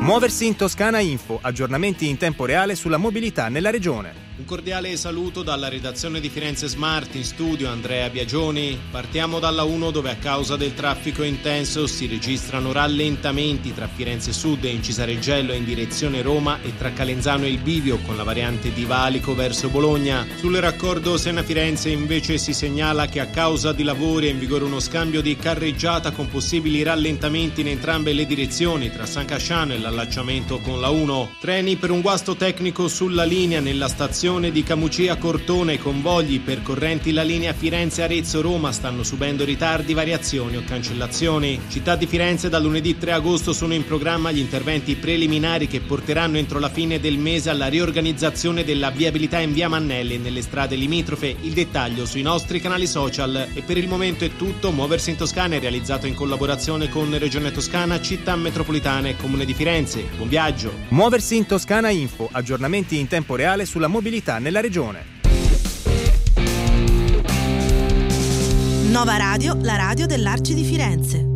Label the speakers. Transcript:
Speaker 1: Muoversi in Toscana Info, aggiornamenti in tempo reale sulla mobilità nella regione.
Speaker 2: Un cordiale saluto dalla redazione di Firenze Smart, in studio Andrea Biagioni. Partiamo dalla 1 dove a causa del traffico intenso si registrano rallentamenti tra Firenze Sud e Incisareggello in direzione Roma e tra Calenzano e il Bivio con la variante di Valico verso Bologna. Sul raccordo Siena-Firenze invece si segnala che a causa di lavori è in vigore uno scambio di carreggiata con possibili rallentamenti in entrambe le direzioni tra San Casciano e l'allacciamento con la 1. Treni per un guasto tecnico sulla linea nella stazione di Camucia Cortona. I convogli percorrenti la linea Firenze-Arezzo-Roma stanno subendo ritardi, variazioni o cancellazioni. Città di Firenze, dal lunedì 3 agosto sono in programma gli interventi preliminari che porteranno entro la fine del mese alla riorganizzazione della viabilità in via Mannelli e nelle strade limitrofe. Il dettaglio sui nostri canali social. E per il momento è tutto. Muoversi in Toscana è realizzato in collaborazione con Regione Toscana, Città Metropolitana e Comune di Firenze. Buon viaggio!
Speaker 1: Muoversi in Toscana Info, aggiornamenti in tempo reale sulla mobilità nella regione.
Speaker 3: Nova Radio, la radio dell'Arci di Firenze.